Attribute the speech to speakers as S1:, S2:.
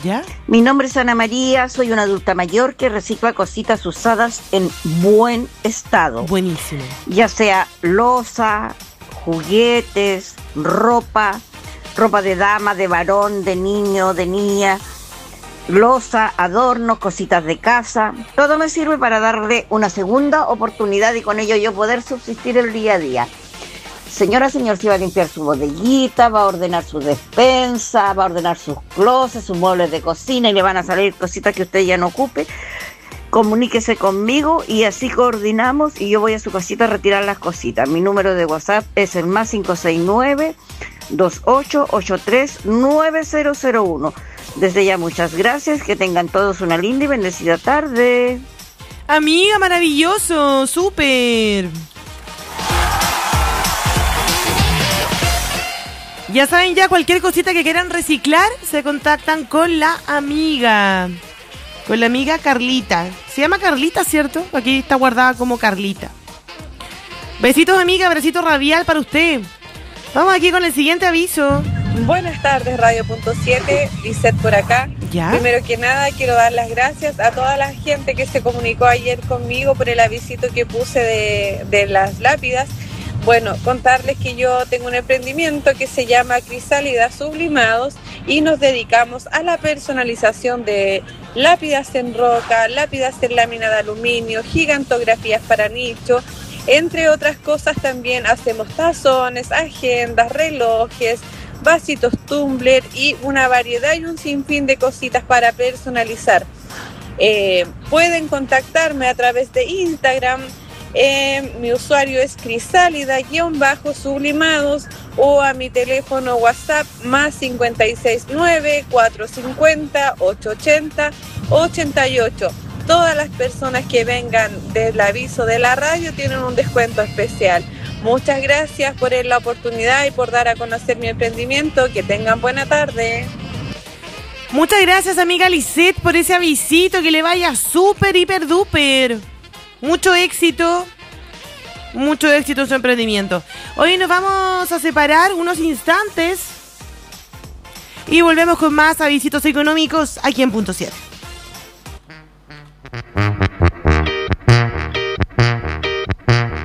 S1: ¿Ya?
S2: Mi nombre es Ana María, soy una adulta mayor que recicla cositas usadas en buen estado.
S1: Buenísimo.
S2: Ya sea loza, juguetes, ropa de dama, de varón, de niño, de niña, loza, adornos, cositas de casa. Todo me sirve para darle una segunda oportunidad y con ello yo poder subsistir el día a día. Señor, si va a limpiar su bodeguita, va a ordenar su despensa, va a ordenar sus closets, sus muebles de cocina y le van a salir cositas que usted ya no ocupe, comuníquese conmigo y así coordinamos y yo voy a su casita a retirar las cositas. Mi número de WhatsApp es el más 569-2883-9001. Desde ya muchas gracias, que tengan todos una linda y bendecida tarde.
S1: Amiga, maravilloso, súper. Ya saben, ya cualquier cosita que quieran reciclar, se contactan con la amiga. Con la amiga Carlita. Se llama Carlita, ¿cierto? Aquí está guardada como Carlita. Besitos, amiga, besito radial para usted. Vamos aquí con el siguiente aviso.
S3: Buenas tardes, Radio.7, Lisette por acá.
S1: ¿Ya?
S3: Primero que nada, quiero dar las gracias a toda la gente que se comunicó ayer conmigo por el avisito que puse de las lápidas. Bueno, contarles que yo tengo un emprendimiento que se llama Crisálida Sublimados y nos dedicamos a la personalización de lápidas en roca, lápidas en lámina de aluminio, gigantografías para nicho, entre otras cosas. También hacemos tazones, agendas, relojes, vasitos tumbler y una variedad y un sinfín de cositas para personalizar. Pueden contactarme a través de Instagram. Mi usuario es crisálida_sublimados o a mi teléfono WhatsApp más 569-450-880-88. Todas las personas que vengan del aviso de la radio tienen un descuento especial. Muchas gracias por la oportunidad y por dar a conocer mi emprendimiento. Que tengan buena tarde.
S1: Muchas gracias, amiga Lisette, por ese avisito. Que le vaya súper, hiper, duper. Mucho éxito en su emprendimiento. Hoy nos vamos a separar unos instantes y volvemos con más avisitos económicos aquí en Punto 7.